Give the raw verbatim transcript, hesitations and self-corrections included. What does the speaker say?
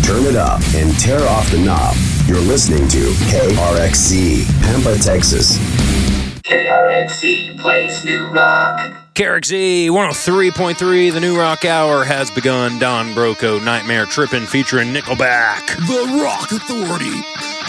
turn it up, and tear off the knob. You're listening to K R X C, Pampa, Texas. K R X C plays new rock. K R X C one oh three point three, the New Rock Hour has begun. Don Broco, Nightmare Trippin' featuring Nickelback. The Rock Authority.